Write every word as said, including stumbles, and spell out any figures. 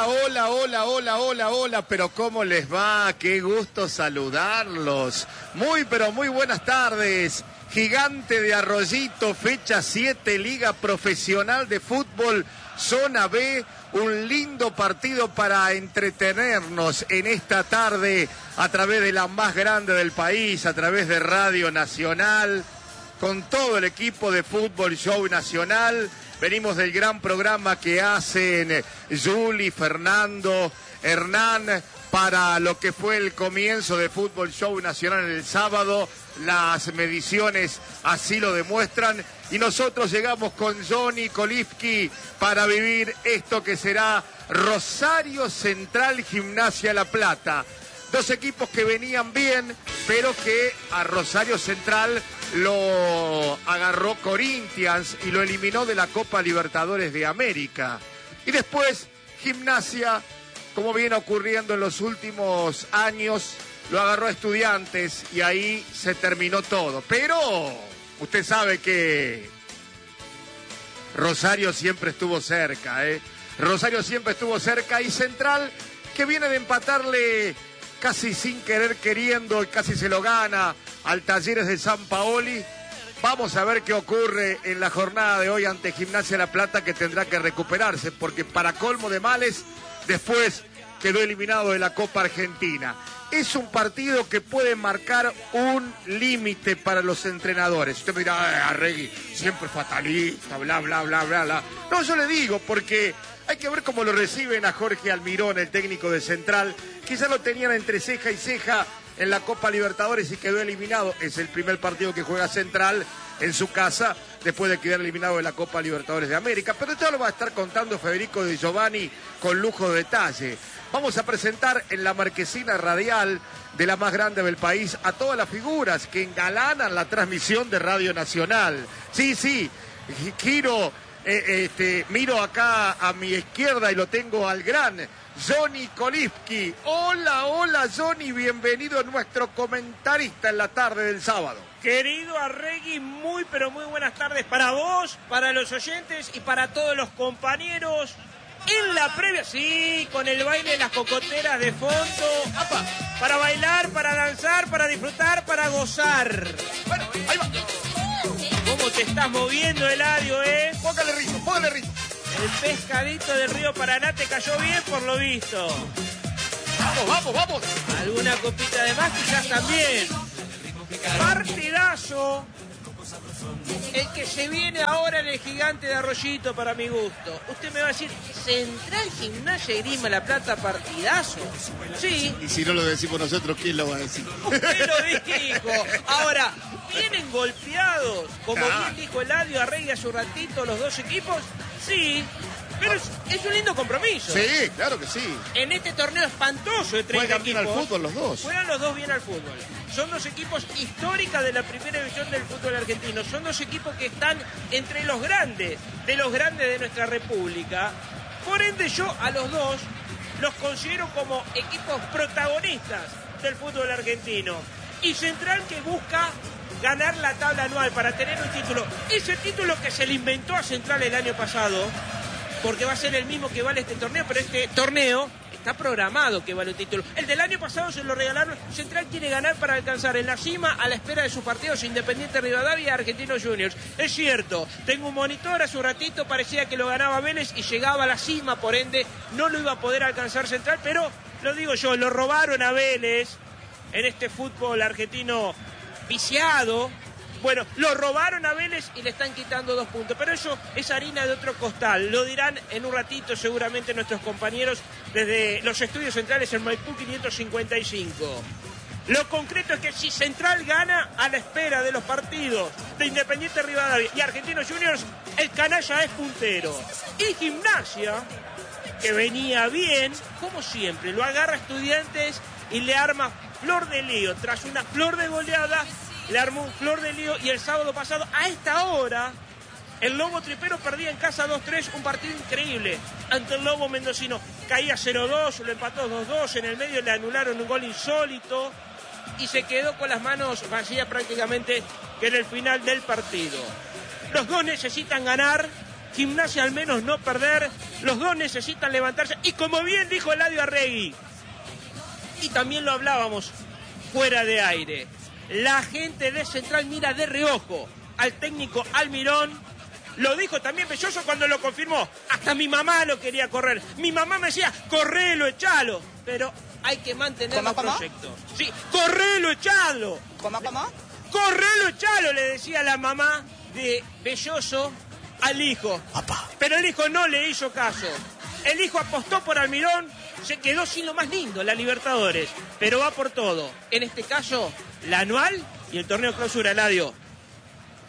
Hola, hola, hola, hola, hola, hola, pero ¿cómo les va? Qué gusto saludarlos. Muy, pero muy buenas tardes. Gigante de Arroyito, fecha siete, Liga Profesional de Fútbol, Zona B. Un lindo partido para entretenernos en esta tarde a través de la más grande del país, a través de Radio Nacional, con todo el equipo de Fútbol Show Nacional. Venimos del gran programa que hacen Juli, Fernando, Hernán, para lo que fue el comienzo de Fútbol Show Nacional el sábado. Las mediciones así lo demuestran. Y nosotros llegamos con Johnny Kolifsky para vivir esto que será Rosario Central Gimnasia La Plata. Dos equipos que venían bien, pero que a Rosario Central lo agarró Corinthians y lo eliminó de la Copa Libertadores de América. Y después Gimnasia, como viene ocurriendo en los últimos años, lo agarró a Estudiantes y ahí se terminó todo. Pero usted sabe que Rosario siempre estuvo cerca, ¿eh? Rosario siempre estuvo cerca y Central, que viene de empatarle casi sin querer queriendo y casi se lo gana al Talleres de San Paoli. Vamos a ver qué ocurre en la jornada de hoy ante Gimnasia La Plata, que tendrá que recuperarse, porque para colmo de males, después quedó eliminado de la Copa Argentina. Es un partido que puede marcar un límite para los entrenadores. Usted me dirá, Arregui, siempre fatalista, bla, bla, bla, bla, bla. No, yo le digo, porque hay que ver cómo lo reciben a Jorge Almirón, el técnico de Central. Quizás lo tenían entre ceja y ceja en la Copa Libertadores y quedó eliminado. Es el primer partido que juega Central en su casa después de quedar eliminado de la Copa Libertadores de América. Pero esto lo va a estar contando Federico Di Giovanni con lujo de detalle. Vamos a presentar en la marquesina radial de la más grande del país a todas las figuras que engalanan la transmisión de Radio Nacional. Sí, sí, giro, eh, este, miro acá a mi izquierda y lo tengo al gran Johnny Kolifsky. Hola, hola Johnny, bienvenido a nuestro comentarista en la tarde del sábado. Querido Arregui, muy pero muy buenas tardes para vos, para los oyentes y para todos los compañeros. En la previa, sí, con el baile de las cocoteras de fondo. ¡Apa! Para bailar, para danzar, para disfrutar, para gozar. Bueno, ahí va. ¿Cómo te estás moviendo, Eladio, eh? Póngale ritmo, póngale ritmo. El pescadito del río Paraná te cayó bien por lo visto. Vamos, vamos, vamos. Alguna copita de más quizás también. Partidazo. El que se viene ahora en el Gigante de Arroyito, para mi gusto. Usted me va a decir, Central Gimnasia y Grima La Plata, partidazo. Sí. Y si no lo decimos nosotros, ¿quién lo va a decir? Usted lo dijo. Ahora, ¿vienen golpeados? Como Ah. bien dijo Eladio Arregui hace un ratito, los dos equipos. Sí. Pero es, es un lindo compromiso. Sí, claro que sí. En este torneo espantoso de treinta Juegan bien equipos, al fútbol los dos. Juegan los dos bien al fútbol. Son dos equipos históricos de la primera división del fútbol argentino. Son dos equipos que están entre los grandes, de los grandes de nuestra república. Por ende, yo a los dos los considero como equipos protagonistas del fútbol argentino. Y Central, que busca ganar la tabla anual para tener un título. Ese título que se le inventó a Central el año pasado, porque va a ser el mismo que vale este torneo, pero este torneo está programado que vale un título. El del año pasado se lo regalaron. Central quiere ganar para alcanzar en la cima a la espera de sus partidos Independiente Rivadavia y Argentinos Juniors. Es cierto, tengo un monitor, hace un ratito parecía que lo ganaba Vélez y llegaba a la cima, por ende no lo iba a poder alcanzar Central, pero lo digo yo, lo robaron a Vélez en este fútbol argentino viciado. Bueno, lo robaron a Vélez y le están quitando dos puntos. Pero eso es harina de otro costal. Lo dirán en un ratito seguramente nuestros compañeros desde los estudios centrales en Maipú quinientos cincuenta y cinco. Lo concreto es que si Central gana a la espera de los partidos de Independiente Rivadavia y Argentinos Juniors, el canalla es puntero. Y Gimnasia, que venía bien, como siempre, lo agarra Estudiantes y le arma flor de lío. Tras una flor de goleada, le armó un flor de lío y el sábado pasado, a esta hora, el Lobo Tripero perdía en casa dos tres, un partido increíble ante el Lobo Mendocino. Caía cero dos, lo empató dos dos, en el medio le anularon un gol insólito y se quedó con las manos vacías prácticamente que en el final del partido. Los dos necesitan ganar Gimnasia al menos no perder. Los dos necesitan levantarse. Y como bien dijo Eladio Arregui, y también lo hablábamos fuera de aire, la gente de Central mira de reojo al técnico Almirón. Lo dijo también Belloso cuando lo confirmó. Hasta mi mamá lo quería correr. Mi mamá me decía, correlo, echalo. Pero hay que mantener ¿Cómo, los cómo? proyectos. Sí, correlo, echalo. ¿Cómo, cómo? Correlo, echalo, le decía la mamá de Belloso al hijo. Papá. Pero el hijo no le hizo caso. El hijo apostó por Almirón, se quedó sin lo más lindo, la Libertadores. Pero va por todo. En este caso, la anual y el torneo clausura, Eladio.